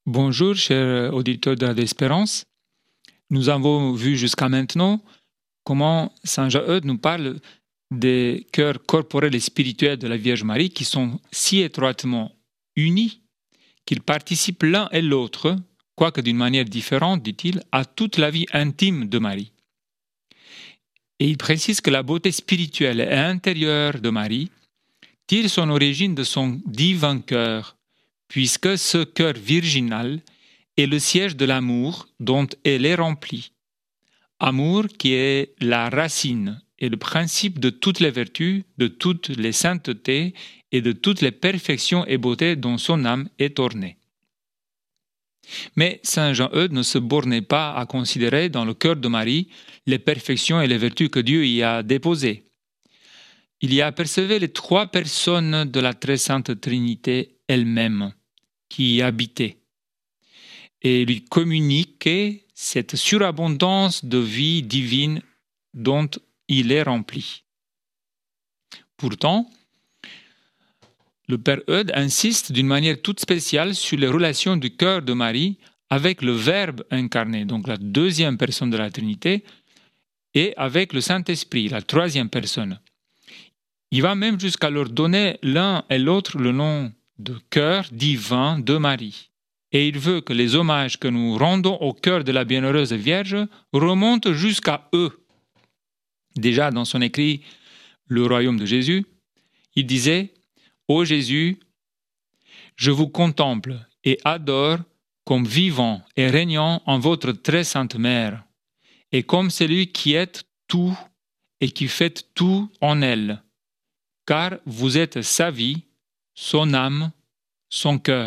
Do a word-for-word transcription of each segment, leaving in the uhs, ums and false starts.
Bonjour, chers auditeurs de Radio Espérance. Nous avons vu jusqu'à maintenant comment Saint Jean-Eudes nous parle des cœurs corporels et spirituels de la Vierge Marie qui sont si étroitement unis qu'ils participent l'un et l'autre, quoique d'une manière différente, dit-il, à toute la vie intime de Marie. Et il précise que la beauté spirituelle et intérieure de Marie tire son origine de son divin cœur, puisque ce cœur virginal est le siège de l'amour dont elle est remplie. Amour qui est la racine et le principe de toutes les vertus, de toutes les saintetés et de toutes les perfections et beautés dont son âme est ornée. Mais Saint Jean-Eudes ne se bornait pas à considérer dans le cœur de Marie les perfections et les vertus que Dieu y a déposées. Il y apercevait les trois personnes de la très sainte Trinité elle-même qui y habitaient et lui communiquait cette surabondance de vie divine dont il est rempli. Pourtant, le Père Eudes insiste d'une manière toute spéciale sur les relations du cœur de Marie avec le Verbe incarné, donc la deuxième personne de la Trinité, et avec le Saint-Esprit, la troisième personne. Il va même jusqu'à leur donner l'un et l'autre le nom de cœur divin de Marie. Et il veut que les hommages que nous rendons au cœur de la Bienheureuse Vierge remontent jusqu'à eux. Déjà dans son écrit « Le royaume de Jésus », il disait « Ô Jésus, je vous contemple et adore comme vivant et régnant en votre très sainte mère, et comme celui qui est tout et qui fait tout en elle, car vous êtes sa vie, son âme, son cœur. »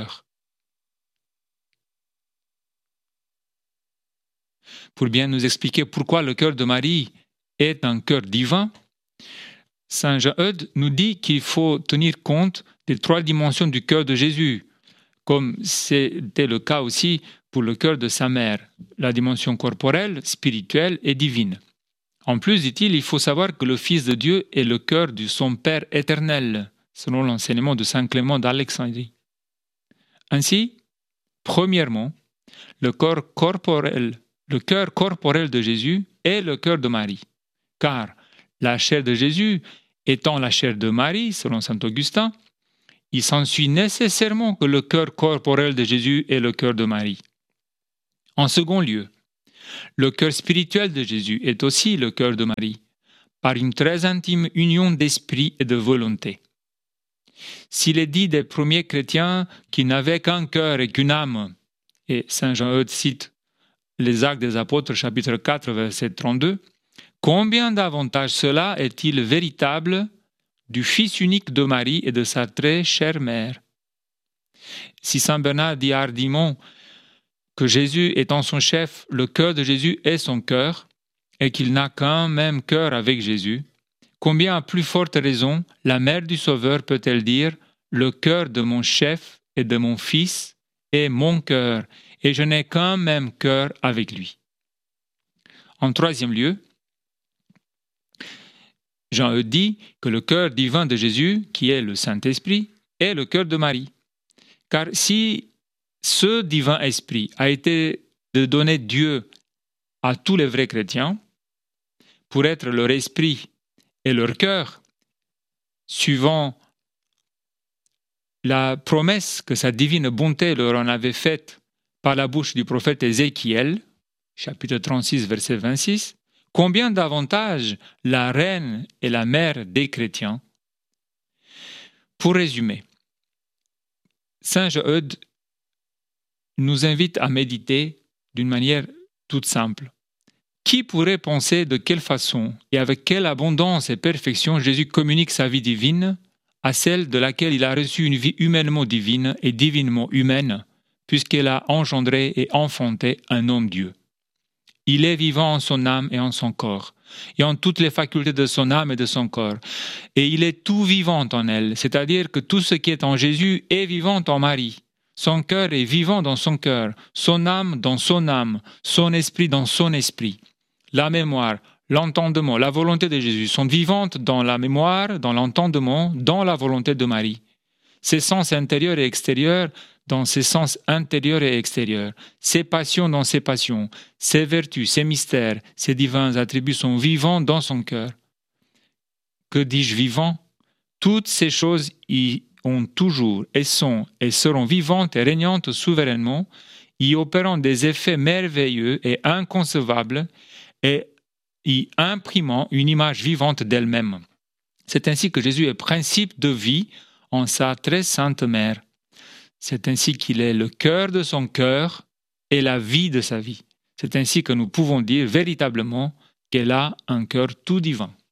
Pour bien nous expliquer pourquoi le cœur de Marie est un cœur divin, Saint Jean-Eudes nous dit qu'il faut tenir compte des trois dimensions du cœur de Jésus, comme c'était le cas aussi pour le cœur de sa mère, la dimension corporelle, spirituelle et divine. En plus, dit-il, il faut savoir que le Fils de Dieu est le cœur de son Père éternel, selon l'enseignement de Saint Clément d'Alexandrie. Ainsi, premièrement, le corps corporel, le cœur corporel de Jésus est le cœur de Marie, car la chair de Jésus étant la chair de Marie, selon saint Augustin, il s'ensuit nécessairement que le cœur corporel de Jésus est le cœur de Marie. En second lieu, le cœur spirituel de Jésus est aussi le cœur de Marie, par une très intime union d'esprit et de volonté. S'il est dit des premiers chrétiens qui n'avaient qu'un cœur et qu'une âme, et saint Jean-Eudes cite les Actes des Apôtres, chapitre quatre, verset trente-deux, combien davantage cela est-il véritable du Fils unique de Marie et de sa très chère mère. Si saint Bernard dit hardiment que Jésus étant son chef, le cœur de Jésus est son cœur, et qu'il n'a qu'un même cœur avec Jésus, combien à plus forte raison la mère du Sauveur peut-elle dire « Le cœur de mon chef et de mon fils est mon cœur, et je n'ai qu'un même cœur avec lui. » En troisième lieu, Jean-Eudes dit que le cœur divin de Jésus, qui est le Saint-Esprit, est le cœur de Marie. Car si ce divin esprit a été de donner Dieu à tous les vrais chrétiens, pour être leur esprit et leur cœur, suivant la promesse que sa divine bonté leur en avait faite par la bouche du prophète Ézéchiel, chapitre trente-six, verset vingt-six, combien davantage la reine et la mère des chrétiens. Pour résumer, saint Jean-Eudes nous invite à méditer d'une manière toute simple. Qui pourrait penser de quelle façon et avec quelle abondance et perfection Jésus communique sa vie divine à celle de laquelle il a reçu une vie humainement divine et divinement humaine, puisqu'elle a engendré et enfanté un homme-dieu. Il est vivant en son âme et en son corps, et en toutes les facultés de son âme et de son corps. Et il est tout vivant en elle, c'est-à-dire que tout ce qui est en Jésus est vivant en Marie. Son cœur est vivant dans son cœur, son âme dans son âme, son esprit dans son esprit. La mémoire, l'entendement, la volonté de Jésus sont vivantes dans la mémoire, dans l'entendement, dans la volonté de Marie. Ses sens intérieurs et extérieurs dans ses sens intérieurs et extérieurs. Ses passions dans ses passions, ses vertus, ses mystères, ses divins attributs sont vivants dans son cœur. Que dis-je vivant? Toutes ces choses y ont toujours et sont et seront vivantes et régnantes souverainement, y opérant des effets merveilleux et inconcevables et y imprimant une image vivante d'elle-même. C'est ainsi que Jésus est principe de vie en sa très sainte mère. C'est ainsi qu'il est le cœur de son cœur et la vie de sa vie. C'est ainsi que nous pouvons dire véritablement qu'elle a un cœur tout divin.